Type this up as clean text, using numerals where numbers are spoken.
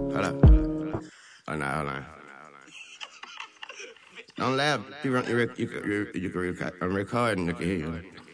Hold up. Oh, no, hold on. Don't laugh. I'm recording. You can hear you.